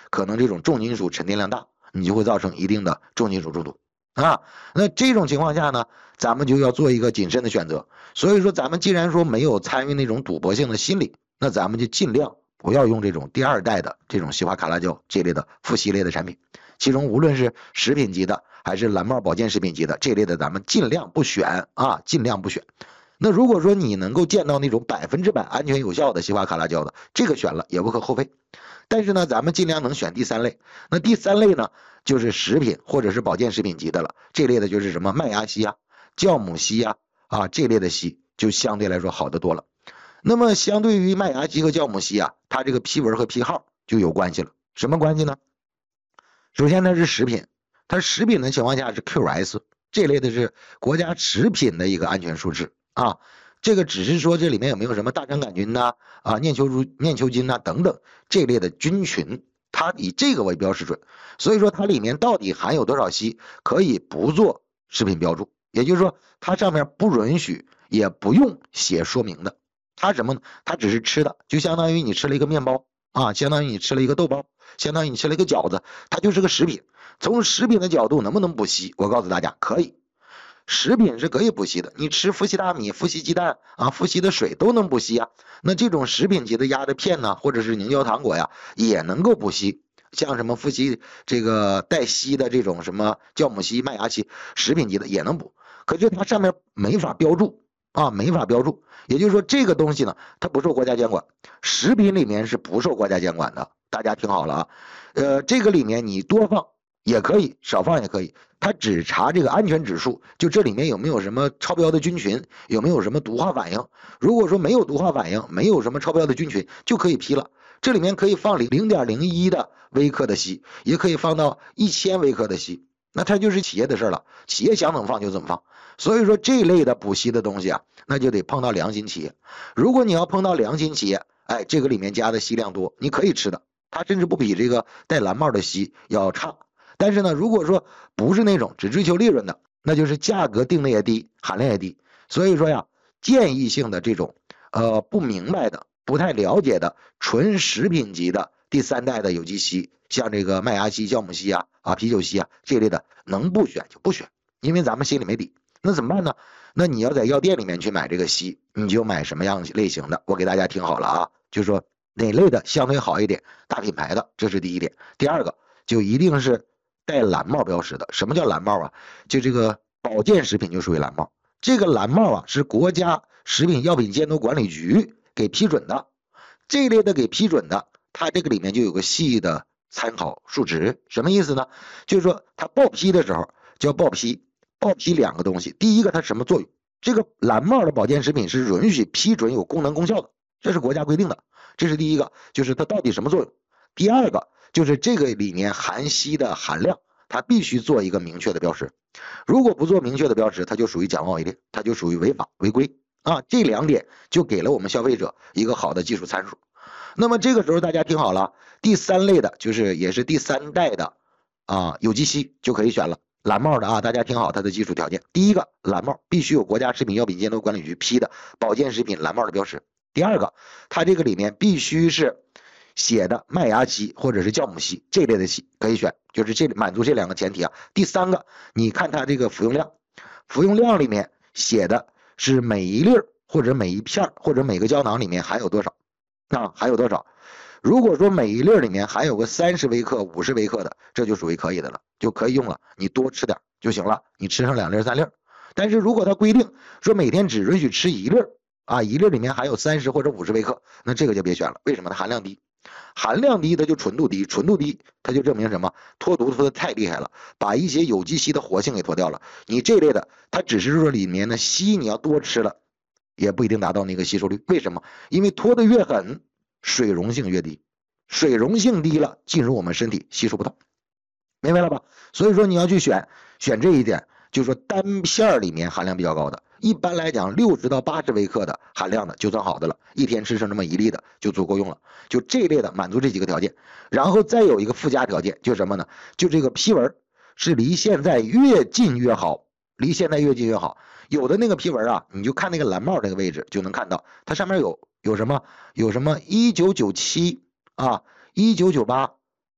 可能这种重金属沉淀量大，你就会造成一定的重金属中毒啊。那这种情况下呢，咱们就要做一个谨慎的选择。所以说，咱们既然说没有参与那种赌博性的心理，那咱们就尽量不要用这种第二代的这种西华卡拉胶这类的副系列的产品。其中无论是食品级的还是蓝帽保健食品级的这类的，咱们尽量不选啊，尽量不选。那如果说你能够见到那种100%安全有效的西华卡拉胶的，这个选了也无可厚非。但是呢，咱们尽量能选第三类。那第三类呢，就是食品或者是保健食品级的了。这类的就是什么麦芽烯啊、酵母烯啊这类的烯就相对来说好得多了。那么相对于麦芽烯和酵母烯啊，它这个批文和批号就有关系了。什么关系呢？首先它是食品，它食品的情况下是 QS， 这类的是国家食品的一个安全数值啊。这个只是说这里面有没有什么大肠杆菌呐、念球菌呐等等这类的菌群，它以这个为标识准。所以说它里面到底含有多少烯，可以不做食品标注，也就是说它上面不允许也不用写说明的。它什么呢？它只是吃的，就相当于你吃了一个面包啊，相当于你吃了一个豆包，相当于你吃了一个饺子，它就是个食品。从食品的角度能不能补硒？我告诉大家可以，食品是可以补硒的。你吃富硒大米、富硒鸡蛋啊、富硒的水都能补硒啊。那这种食品级的压的片呢，或者是凝胶糖果呀，也能够补硒。像什么富硒这个带硒的这种什么酵母硒、麦芽硒，食品级的也能补，可是它上面没法标注啊，没法标注。也就是说，这个东西呢，它不受国家监管，食品里面是不受国家监管的。大家听好了啊，这个里面你多放也可以，少放也可以，它只查这个安全指数，就这里面有没有什么超标的菌群，有没有什么毒化反应。如果说没有毒化反应，没有什么超标的菌群，就可以批了。这里面可以放0.01的微克的硒，也可以放到1000微克的硒，那它就是企业的事了，企业想怎么放就怎么放。所以说这类的补硒的东西啊，那就得碰到良心企业。如果你要碰到良心企业，哎，这个里面加的硒量多，你可以吃的，它甚至不比这个带蓝帽的硒要差。但是呢，如果说不是那种只追求利润的，那就是价格定的也低，含量也低。所以说呀，建议性的这种不明白的、不太了解的纯食品级的第三代的有机硒，像这个麦芽硒、酵母硒啤酒硒这类的，能不选就不选，因为咱们心里没底。那怎么办呢？那你要在药店里面去买这个硒，你就买什么样类型的？我给大家听好了啊，就是说哪类的相对好一点，大品牌的，这是第一点。第二个就一定是带蓝帽标识的。什么叫蓝帽啊？就这个保健食品就属于蓝帽。这个蓝帽啊是国家食品药品监督管理局给批准的，这一类的给批准的，它这个里面就有个细的参考数值。什么意思呢？就是说它报批的时候叫报批两个东西。第一个它什么作用？这个蓝帽的保健食品是允许批准有功能功效的，这是国家规定的，这是第一个，就是它到底什么作用。第二个就是这个里面含硒的含量，它必须做一个明确的标识。如果不做明确的标识，它就属于假冒伪劣，它就属于违法违规啊。这两点就给了我们消费者一个好的技术参数。那么这个时候大家听好了，第三类的就是也是第三代的有机硒就可以选了。蓝帽的啊，大家听好它的技术条件。第一个，蓝帽必须有国家食品药品监督管理局批的保健食品蓝帽的标识。第二个，它这个里面必须是写的麦芽烯或者是酵母烯这类的烯可以选，就是这满足这两个前提啊。第三个，你看它这个服用量，服用量里面写的是每一粒或者每一片或者每个胶囊里面含有多少含有多少。如果说每一粒里面含有个30微克、50微克的，这就属于可以的了，就可以用了，你多吃点就行了，你吃上2粒3粒。但是如果它规定说每天只允许吃一粒一粒里面含有30或者50微克，那这个就别选了。为什么？它含量低，含量低它就纯度低，纯度低它就证明什么？脱毒脱的太厉害了，把一些有机硒的活性给脱掉了。你这类的它只是说里面的硒你要多吃了，也不一定达到那个吸收率。为什么？因为脱的越狠，水溶性越低，水溶性低了，进入我们身体吸收不到，明白了吧？所以说你要去选这一点，就是说单片里面含量比较高的，一般来讲60到80微克的含量的就算好的了，一天吃上这么1粒的就足够用了，就这一类的满足这几个条件。然后再有一个附加条件，就是什么呢？就这个批文是离现在越近越好，离现在越近越好。有的那个批文啊，你就看那个蓝帽那个位置就能看到，它上面有什么19971998